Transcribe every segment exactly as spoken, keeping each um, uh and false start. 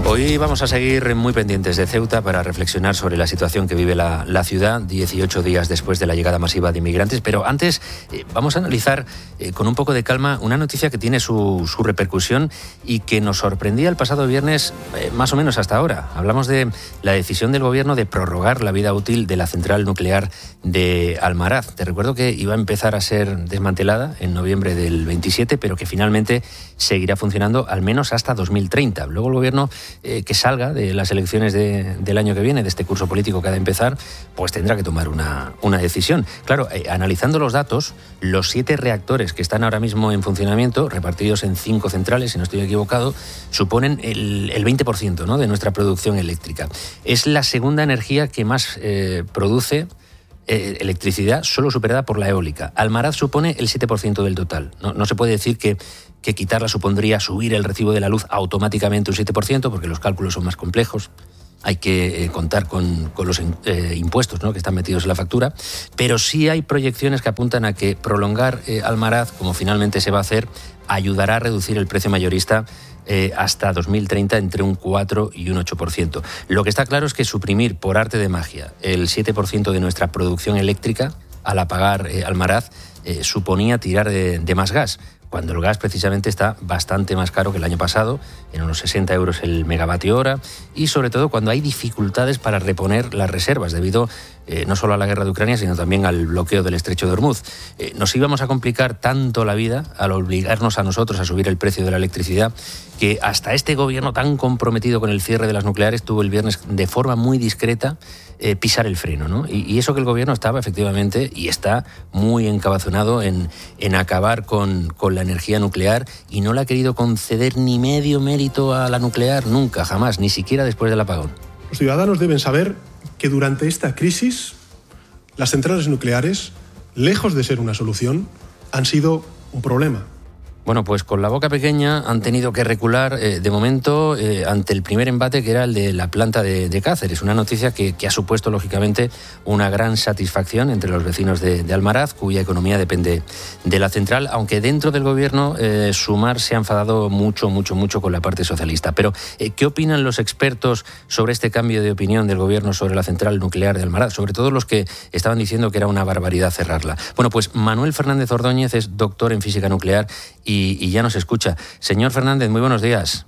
Hoy vamos a seguir muy pendientes de Ceuta para reflexionar sobre la situación que vive la, la ciudad dieciocho días después de la llegada masiva de inmigrantes. Pero antes eh, vamos a analizar eh, con un poco de calma una noticia que tiene su, su repercusión y que nos sorprendía el pasado viernes eh, más o menos hasta ahora. Hablamos de la decisión del gobierno de prorrogar la vida útil de la central nuclear de Almaraz. Te recuerdo que iba a empezar a ser desmantelada en noviembre del veintisiete, pero que finalmente seguirá funcionando al menos hasta dos mil treinta. Luego el gobierno Eh, que salga de las elecciones de, del año que viene, de este curso político que ha de empezar, pues tendrá que tomar una, una decisión. Claro, eh, analizando los datos, los siete reactores que están ahora mismo en funcionamiento, repartidos en cinco centrales, si no estoy equivocado, suponen el, el veinte por ciento, ¿no?, de nuestra producción eléctrica. Es la segunda energía que más eh, produce Eh, electricidad, solo superada por la eólica. Almaraz supone el siete por ciento del total. No, no se puede decir que, que quitarla supondría subir el recibo de la luz automáticamente un siete por ciento, porque los cálculos son más complejos. Hay que eh, contar con, con los eh, impuestos, ¿no?, que están metidos en la factura, pero sí hay proyecciones que apuntan a que prolongar eh, Almaraz, como finalmente se va a hacer, ayudará a reducir el precio mayorista Eh, hasta dos mil treinta entre un cuatro y un ocho por ciento. Lo que está claro es que suprimir por arte de magia el siete por ciento de nuestra producción eléctrica al apagar eh, Almaraz eh, suponía tirar de, de más gas, cuando el gas precisamente está bastante más caro que el año pasado, en unos sesenta euros el megavatio hora, y sobre todo cuando hay dificultades para reponer las reservas debido eh, no solo a la guerra de Ucrania, sino también al bloqueo del estrecho de Hormuz. Eh, nos íbamos a complicar tanto la vida al obligarnos a nosotros a subir el precio de la electricidad, que hasta este gobierno tan comprometido con el cierre de las nucleares tuvo el viernes de forma muy discreta eh, pisar el freno, ¿no? Y, y eso que el gobierno estaba efectivamente y está muy encabezonado en, en acabar con, con la energía nuclear, y no le ha querido conceder ni medio mérito a la nuclear nunca, jamás, ni siquiera después del apagón. Los ciudadanos deben saber que durante esta crisis las centrales nucleares, lejos de ser una solución, han sido un problema. Bueno, pues con la boca pequeña han tenido que recular eh, de momento eh, ante el primer embate, que era el de la planta de, de Cáceres. Una noticia que, que ha supuesto, lógicamente, una gran satisfacción entre los vecinos de, de Almaraz, cuya economía depende de la central, aunque dentro del gobierno eh, Sumar se ha enfadado mucho, mucho, mucho con la parte socialista. Pero, eh, ¿qué opinan los expertos sobre este cambio de opinión del gobierno sobre la central nuclear de Almaraz? Sobre todo los que estaban diciendo que era una barbaridad cerrarla. Bueno, pues Manuel Fernández Ordóñez es doctor en física nuclear y Y, y ya nos escucha. Señor Fernández, muy buenos días.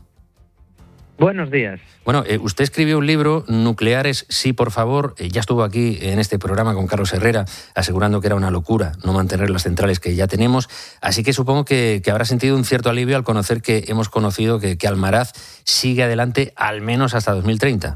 Buenos días. Bueno, eh, usted escribió un libro, Nucleares, sí, por favor. Eh, ya estuvo aquí en este programa con Carlos Herrera asegurando que era una locura no mantener las centrales que ya tenemos. Así que supongo que, que habrá sentido un cierto alivio al conocer que hemos conocido que, que Almaraz sigue adelante al menos hasta dos mil treinta.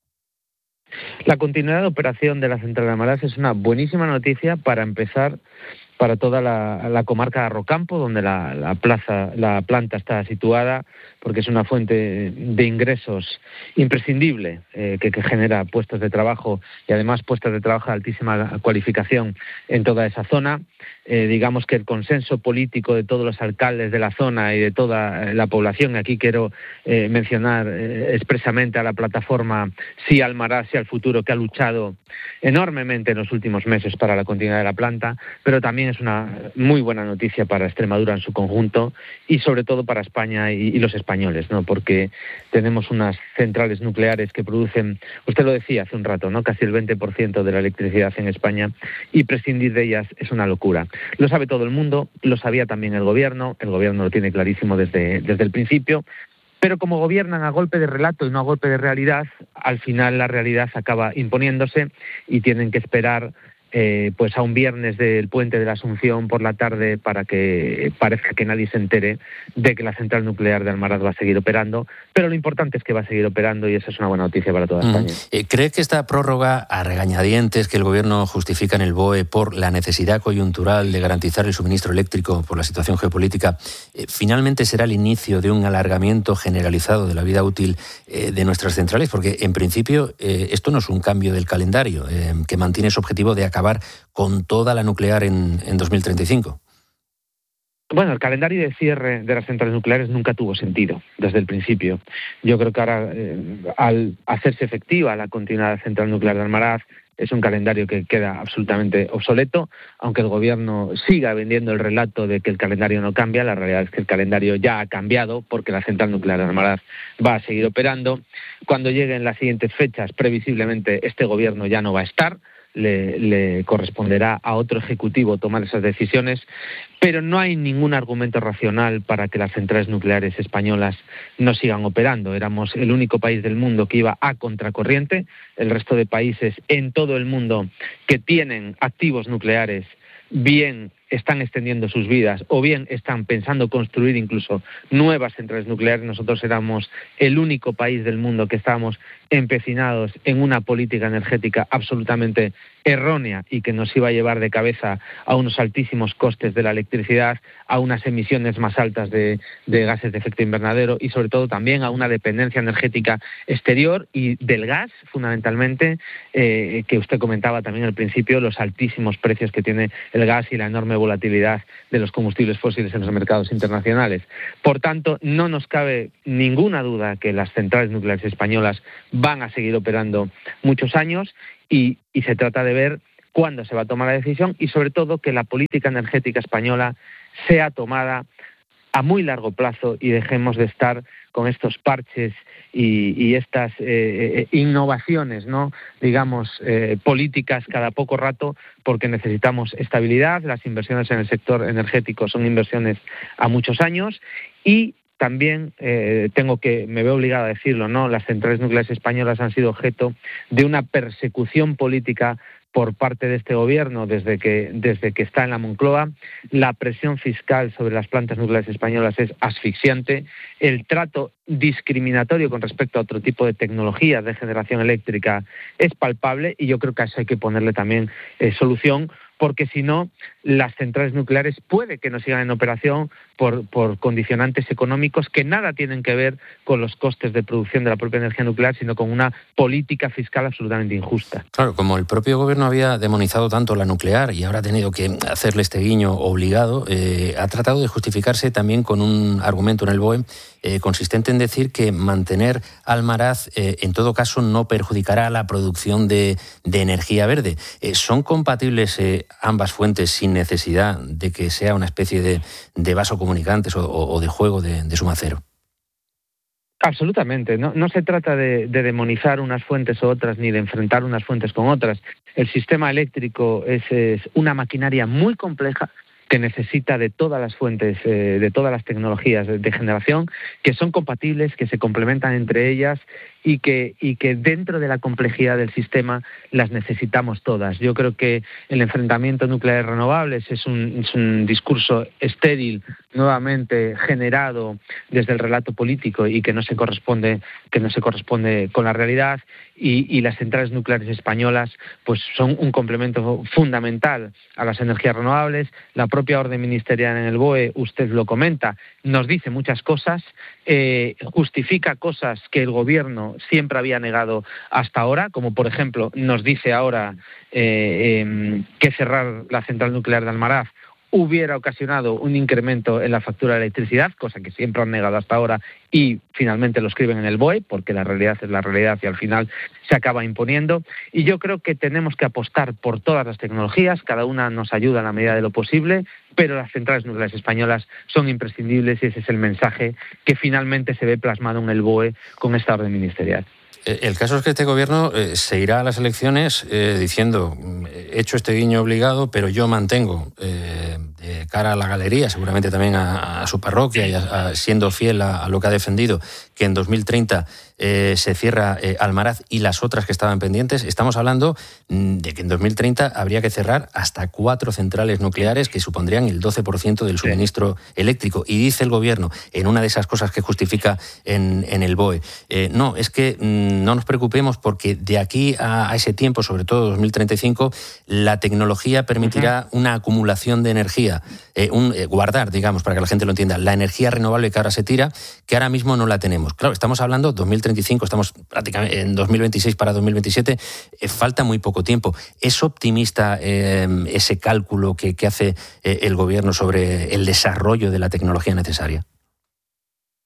La continuidad de operación de la central de Almaraz es una buenísima noticia para empezar para toda la, la comarca de Arrocampo, donde la, la plaza, la planta está situada, porque es una fuente de ingresos imprescindible eh, que, que genera puestos de trabajo y además puestos de trabajo de altísima cualificación en toda esa zona. Eh, digamos que el consenso político de todos los alcaldes de la zona y de toda la población, aquí quiero eh, mencionar eh, expresamente a la plataforma Sí Almaraz, Sí al Futuro, que ha luchado enormemente en los últimos meses para la continuidad de la planta, pero también es una muy buena noticia para Extremadura en su conjunto y sobre todo para España y, y los españoles, ¿no? Porque tenemos unas centrales nucleares que producen, usted lo decía hace un rato, ¿no?, casi el veinte por ciento de la electricidad en España, y prescindir de ellas es una locura. Lo sabe todo el mundo, lo sabía también el gobierno, el gobierno lo tiene clarísimo desde, desde el principio, pero como gobiernan a golpe de relato y no a golpe de realidad, al final la realidad acaba imponiéndose y tienen que esperar Eh, pues a un viernes del puente de la Asunción por la tarde para que parezca que nadie se entere de que la central nuclear de Almaraz va a seguir operando, pero lo importante es que va a seguir operando y esa es una buena noticia para toda España. Mm. Eh, ¿Cree que esta prórroga a regañadientes que el gobierno justifica en el B O E por la necesidad coyuntural de garantizar el suministro eléctrico por la situación geopolítica eh, finalmente será el inicio de un alargamiento generalizado de la vida útil eh, de nuestras centrales? Porque en principio eh, esto no es un cambio del calendario eh, que mantiene su objetivo de acabar con toda la nuclear en, en dos mil treinta y cinco. Bueno, el calendario de cierre de las centrales nucleares nunca tuvo sentido desde el principio. Yo creo que ahora, eh, al hacerse efectiva la continuidad de la central nuclear de Almaraz, es un calendario que queda absolutamente obsoleto, aunque el gobierno siga vendiendo el relato de que el calendario no cambia. La realidad es que el calendario ya ha cambiado porque la central nuclear de Almaraz va a seguir operando. Cuando lleguen las siguientes fechas, previsiblemente este gobierno ya no va a estar. Le, le corresponderá a otro ejecutivo tomar esas decisiones, pero no hay ningún argumento racional para que las centrales nucleares españolas no sigan operando. Éramos el único país del mundo que iba a contracorriente. El resto de países en todo el mundo que tienen activos nucleares bien están extendiendo sus vidas o bien están pensando construir incluso nuevas centrales nucleares. Nosotros éramos el único país del mundo que estábamos empecinados en una política energética absolutamente errónea y que nos iba a llevar de cabeza a unos altísimos costes de la electricidad, a unas emisiones más altas de, de gases de efecto invernadero y sobre todo también a una dependencia energética exterior y del gas, fundamentalmente, eh, que usted comentaba también al principio, los altísimos precios que tiene el gas y la enorme volatilidad de los combustibles fósiles en los mercados internacionales. Por tanto, no nos cabe ninguna duda que las centrales nucleares españolas van a seguir operando muchos años y, y se trata de ver cuándo se va a tomar la decisión y sobre todo que la política energética española sea tomada a muy largo plazo y dejemos de estar con estos parches y, y estas eh, innovaciones, ¿no? digamos, eh, políticas cada poco rato, porque necesitamos estabilidad. Las inversiones en el sector energético son inversiones a muchos años y también eh, tengo que, me veo obligado a decirlo, ¿no? Las centrales nucleares españolas han sido objeto de una persecución política por parte de este gobierno desde que desde que está en la Moncloa. La presión fiscal sobre las plantas nucleares españolas es asfixiante. El trato discriminatorio con respecto a otro tipo de tecnologías de generación eléctrica es palpable y yo creo que a eso hay que ponerle también eh, solución, porque si no, las centrales nucleares puede que no sigan en operación por, por condicionantes económicos que nada tienen que ver con los costes de producción de la propia energía nuclear, sino con una política fiscal absolutamente injusta. Claro, como el propio gobierno había demonizado tanto la nuclear y ahora ha tenido que hacerle este guiño obligado, eh, ha tratado de justificarse también con un argumento en el B O E eh, consistente en decir que mantener Almaraz eh, en todo caso no perjudicará la producción de, de energía verde. Eh, ¿Son compatibles eh, ambas fuentes sin necesidad de que sea una especie de, de vaso comunicantes o, o de juego de, de suma cero? Absolutamente. No, no se trata de, de demonizar unas fuentes u otras ni de enfrentar unas fuentes con otras. El sistema eléctrico es, es una maquinaria muy compleja que necesita de todas las fuentes, eh, de todas las tecnologías de, de generación, que son compatibles, que se complementan entre ellas y que, y que dentro de la complejidad del sistema las necesitamos todas. Yo creo que el enfrentamiento nuclear renovables es un, es un discurso estéril, nuevamente generado desde el relato político y que no se corresponde, que no se corresponde con la realidad. Y, y las centrales nucleares españolas pues son un complemento fundamental a las energías renovables. La propia orden ministerial en el B O E, usted lo comenta, nos dice muchas cosas, eh, justifica cosas que el gobierno siempre había negado hasta ahora, como por ejemplo nos dice ahora eh, eh, que cerrar la central nuclear de Almaraz hubiera ocasionado un incremento en la factura de electricidad, cosa que siempre han negado hasta ahora y finalmente lo escriben en el B O E, porque la realidad es la realidad y al final se acaba imponiendo. Y yo creo que tenemos que apostar por todas las tecnologías, cada una nos ayuda en la medida de lo posible, pero las centrales nucleares españolas son imprescindibles y ese es el mensaje que finalmente se ve plasmado en el B O E con esta orden ministerial. El caso es que este gobierno eh, se irá a las elecciones eh, diciendo, he hecho este guiño obligado, pero yo mantengo eh, de cara a la galería, seguramente también a, a su parroquia y a, a, siendo fiel a, a lo que ha defendido, que en dos mil treinta eh, se cierra eh, Almaraz y las otras que estaban pendientes. Estamos hablando de que en dos mil treinta habría que cerrar hasta cuatro centrales nucleares que supondrían el doce por ciento del suministro eléctrico. Y dice el gobierno, en una de esas cosas que justifica en, en el B O E, eh, no, es que mm, no nos preocupemos porque de aquí a, a ese tiempo, sobre todo dos mil treinta y cinco, la tecnología permitirá uh-huh. una acumulación de energía, eh, un, eh, guardar, digamos, para que la gente lo entienda, la energía renovable que ahora se tira, que ahora mismo no la tenemos. Claro, estamos hablando dos mil treinta y cinco, estamos prácticamente en dos mil veintiséis para dos mil veintisiete, eh, falta muy poco tiempo. ¿Es optimista eh, ese cálculo que, que hace eh, el gobierno sobre el desarrollo de la tecnología necesaria?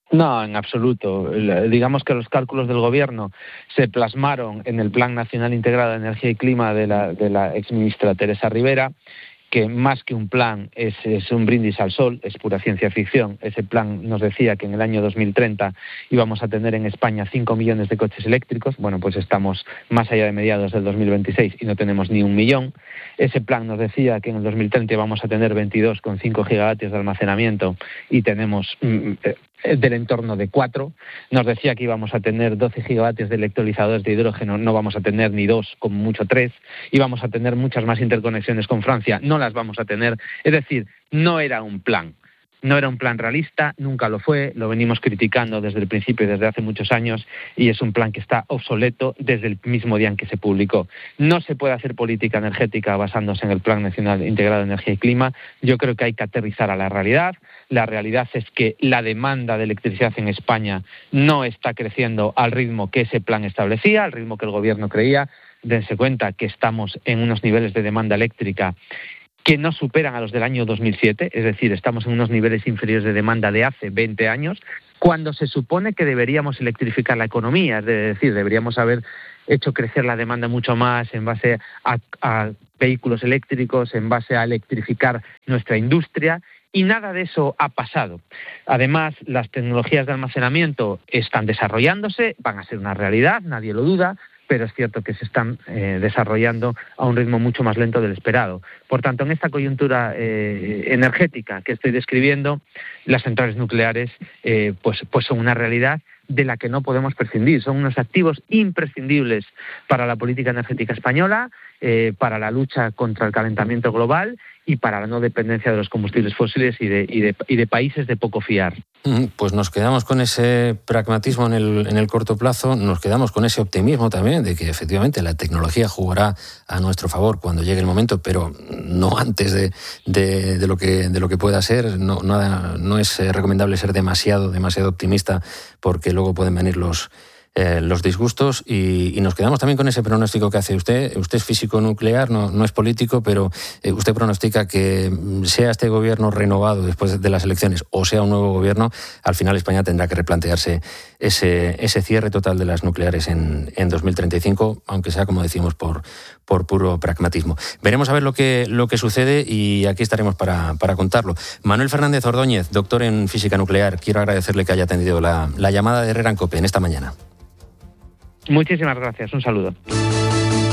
No, en absoluto. Digamos que los cálculos del Gobierno se plasmaron en el Plan Nacional Integrado de Energía y Clima de la, de la exministra Teresa Rivera, que más que un plan es, es un brindis al sol, es pura ciencia ficción. Ese plan nos decía que en el año dos mil treinta íbamos a tener en España cinco millones de coches eléctricos. Bueno, pues estamos más allá de mediados del dos mil veintiséis y no tenemos ni un millón. Ese plan nos decía que en el dos mil treinta íbamos a tener veintidós coma cinco gigavatios de almacenamiento y tenemos mm, del entorno de cuatro. Nos decía que íbamos a tener doce gigavatios de electrolizadores de hidrógeno, no vamos a tener ni dos, como mucho tres. Íbamos a tener muchas más interconexiones con Francia, no las vamos a tener. Es decir, no era un plan. No era un plan realista, nunca lo fue, lo venimos criticando desde el principio y desde hace muchos años, y es un plan que está obsoleto desde el mismo día en que se publicó. No se puede hacer política energética basándose en el Plan Nacional Integrado de Energía y Clima. Yo creo que hay que aterrizar a la realidad. La realidad es que la demanda de electricidad en España no está creciendo al ritmo que ese plan establecía, al ritmo que el Gobierno creía. Dense cuenta que estamos en unos niveles de demanda eléctrica que no superan a los del año dos mil siete, es decir, estamos en unos niveles inferiores de demanda de hace veinte años, cuando se supone que deberíamos electrificar la economía, es decir, deberíamos haber hecho crecer la demanda mucho más en base a, a vehículos eléctricos, en base a electrificar nuestra industria, y nada de eso ha pasado. Además, las tecnologías de almacenamiento están desarrollándose, van a ser una realidad, nadie lo duda, pero es cierto que se están eh, desarrollando a un ritmo mucho más lento del esperado. Por tanto, en esta coyuntura eh, energética que estoy describiendo, las centrales nucleares eh, pues, pues son una realidad de la que no podemos prescindir. Son unos activos imprescindibles para la política energética española, eh, para la lucha contra el calentamiento global y para la no dependencia de los combustibles fósiles y de, y de, y de países de poco fiar. Pues nos quedamos con ese pragmatismo en el, en el corto plazo, nos quedamos con ese optimismo también de que efectivamente la tecnología jugará a nuestro favor cuando llegue el momento, pero no antes de, de, de, lo, que, de lo que pueda ser. No, no, no es recomendable ser demasiado, demasiado optimista porque luego pueden venir los... Eh, los disgustos y, y nos quedamos también con ese pronóstico que hace usted. Usted es físico nuclear, no, no es político, pero eh, usted pronostica que sea este gobierno renovado después de las elecciones o sea un nuevo gobierno, al final España tendrá que replantearse ese, ese cierre total de las nucleares en, en dos mil treinta y cinco, aunque sea, como decimos, por, por puro pragmatismo. Veremos a ver lo que, lo que sucede y aquí estaremos para, para contarlo. Manuel Fernández Ordóñez, doctor en física nuclear, quiero agradecerle que haya atendido la, la llamada de Herrera en COPE en esta mañana. Muchísimas gracias, un saludo.